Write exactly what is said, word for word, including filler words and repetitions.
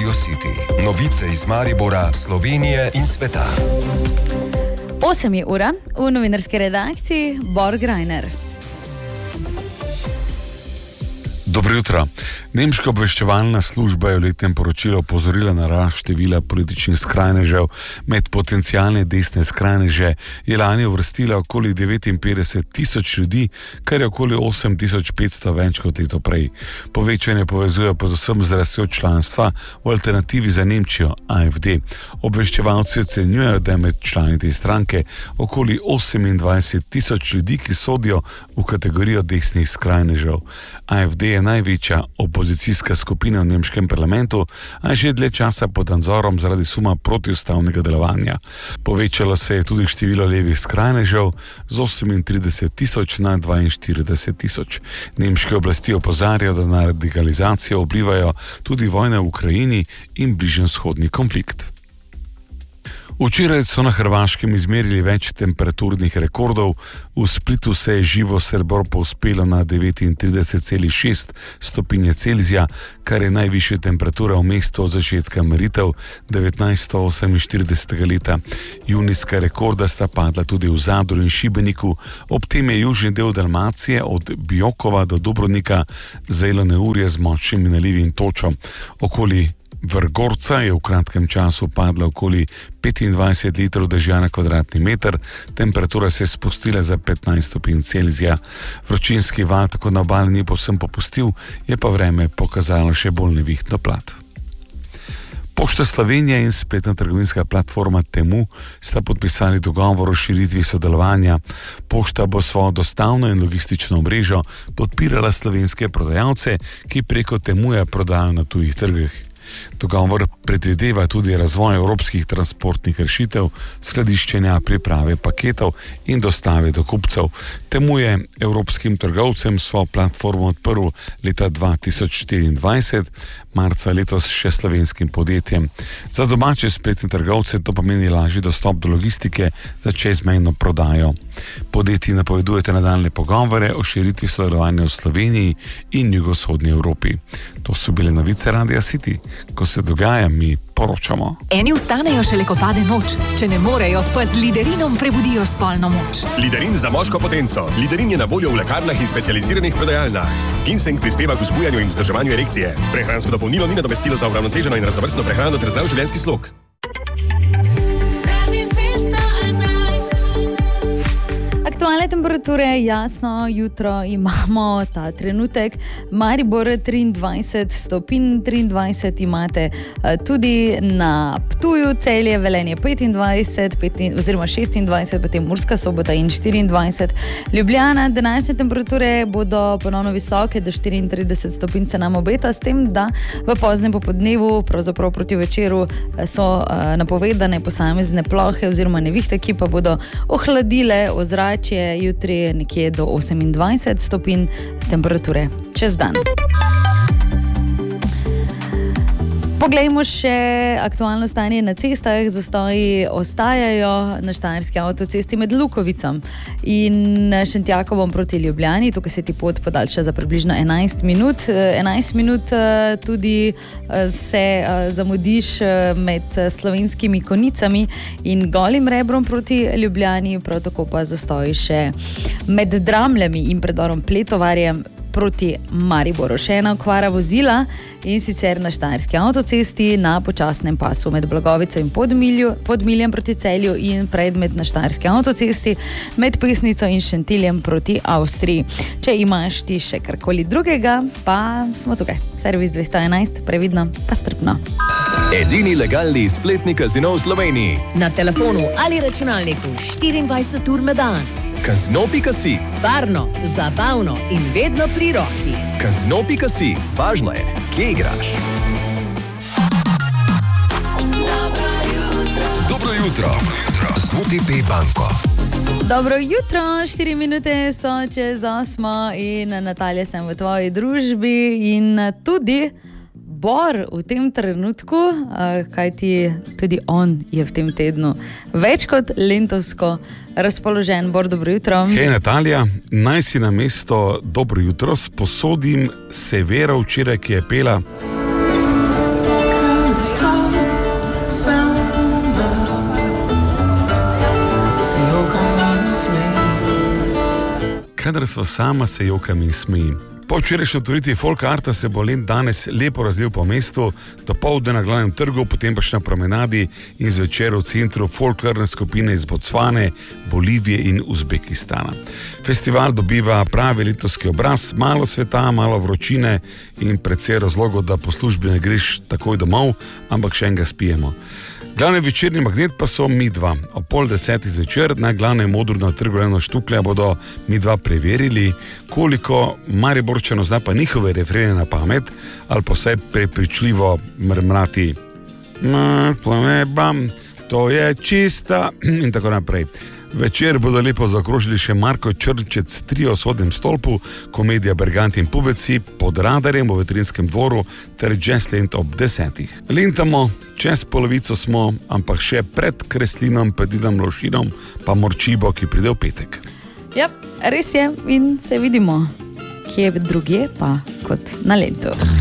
Radio City. Novice iz Maribora, Slovenije in sveta. osem je ura, v novinarski redakciji Bor Greiner. Dobro jutro. Nemška obveščevalna služba je v letnem poročilu opozorila na rast števila političnih skrajnežev. Med potencialne desne skrajneže je lani uvrstila okoli devetinpetdeset tisoč ljudi, kar je okoli osem tisoč petsto več kot leto prej. Povečanje povezuje predvsem z rastjo članstva v alternativi za Nemčijo, A F D. Obveščevalci ocenjujejo, da je med člani te stranke okoli osemindvajset tisoč ljudi, ki sodijo v kategorijo desnih skrajnežev. A F D je največja opozicijska skupina v nemškem parlamentu, a že dlje časa pod nadzorom zaradi suma protiustavnega delovanja. Povečalo se je tudi število levih skrajnežev z osemintrideset tisoč na dvainštirideset tisoč. Nemške oblasti opozarjajo, da na radikalizacijo vplivajo tudi vojne v Ukrajini in bližnjevzhodni konflikt. Včeraj so na Hrvaškem izmerili več temperaturnih rekordov. V Splitu se je živo srebro povzpelo na devetintrideset celih šest stopinje Celzija, kar je najvišja temperatura v mestu od začetka meritev devetnajststo oseminštiridesetega leta. Junijska rekorda sta padla tudi v Zadru in Šibeniku, ob tem je južni del Dalmacije od Biokova do Dubrovnika zajelo neurje z močnim nalivi in točo. Okoli Vrgorca je v kratkem času padla okoli petindvajset litrov dežja na kvadratni meter, temperatura se je spustila za petnajst stopinj Celzija. Vročinski val tako na obali ni povsem popustil, je pa vreme pokazalo še bolj nevihtno plat. Pošta Slovenije in spletna trgovinska platforma Temu sta podpisali dogovor o širitvi sodelovanja. Pošta bo svojo dostavno in logistično mrežo podpirala slovenske prodajalce, ki preko Temuja prodajo na tujih trgih. Dogovor predvideva tudi razvoj evropskih transportnih rešitev, skladiščenja, priprave paketov in dostave do kupcev. Temu je evropskim trgovcem svojo platformo odprl leta dva tisoč štiriindvajset, marca letos še slovenskim podjetjem. Za domače spletne trgovce to pomeni lažji dostop do logistike za čezmejno prodajo. Podjetji napovedujete nadaljnje pogovore o širitvi sodelovanja v Sloveniji in jugovzhodni Evropi. To so bile novice Radia City. Ko se dogaja, mi poročamo. Eni vstanejo šele, ko pade noč. Če ne morejo, pa z Liderinom prebudijo spolno moč. Liderin za moško potenco. Liderin je na voljo v lekarnah in specializiranih prodajalnah. Ginseng prispeva k vzbujanju in vzdrževanju erekcije. Prehransko dopolnilo ni nadomestilo za uravnoteženo in raznovrstno prehrano ter zdrav življenjski slog. Aktualne temperature, jasno, jutro imamo ta trenutek. Maribor triindvajset stopinj, triindvajset imate tudi na Ptuju, Celje, Velenje petindvajset, petindvajset oziroma šestindvajset, potem Murska Sobota in štiriindvajset. Ljubljana, današnje temperature bodo ponovno visoke, do štiriintrideset stopinj se nam obeta, s tem, da v poznem popodnevu, pravzaprav proti večeru, so napovedane posamezne plohe oziroma nevihte, ki pa bodo ohladile ozračje. Je jutri nekje do osemindvajset stopinj temperature čez dan. Poglejmo še aktualno stanje na cestah. Zastoji ostajajo na štajerski avtocesti med Lukovicom in Šentjakovom proti Ljubljani. Tukaj se ti pot podaljša za približno enajst minut. enajst minut tudi se zamudiš med Slovenskimi Konicami in Golim Rebrom proti Ljubljani, prav tako pa zastoji še med Dramljami in predorom Pletovarjem proti Mariboru. Še ena okvara vozila in sicer na štajerski avtocesti na počasnem pasu med Blagovico in Podmilju, Podmiljem proti Celju in predmet na štajerski avtocesti med Pesnico in Šentiljem proti Avstriji. Če imaš ti še karkoli drugega, pa smo tukaj. Servis dvesto enajst, previdno pa strpno. Edini legalni spletni kazino v Sloveniji. Na telefonu ali računalniku štiriindvajset ur na dan. Kazino pika si. Varno, zabavno in vedno pri roki. Kazino pika si. Važno je, kje igraš. Dobro jutro. Z O T P banko. Dobro jutro, štiri minute so čez osmo in Natalija sem v tvoji družbi in tudi Bor v tem trenutku, kajti tudi on je v tem tednu več kot lentovsko razpoložen. Bor, dobro jutro. Hej Natalija, naj si na mesto dobro jutro sposodim Severo včeraj, ki je pela. kadar sva sama se jokam in smejim. Po včerajšnji otvoritvi folk arta se bo Lent danes lepo razdelil po mestu, do povdne na glavnem trgu, potem pa še na promenadi in zvečer v centru folklorne skupine iz Bocvane, Bolivije in Uzbekistana. Festival dobiva pravi letovski obraz, malo sveta, malo vročine in precej razlogov, da po službi ne greš takoj domov, ampak še enega spijemo. Glavni večerni magnet pa so Midva. O pol desetih zvečer na glavnem odru na trgu Leno Štuklja bodo Midva preverili, koliko Mariborčano zna pa njihove refrene na pamet, ali pa vsaj prepričljivo mrmrati. Bam, to je čista in tako naprej. Večer bodo lepo zaokrožili še Marko Črnčec trio v Sodnem stolpu, komedija Bergant in Pubeci pod radarjem v Veterinskem dvoru ter Jazzland ob desetih. Lentamo, čez polovico smo, ampak še pred Kreslinom, pred Idom Lovšinom, pa Morčibo, ki pride v petek. Ja, res je in se vidimo, kje drugje pa kot na Lentu.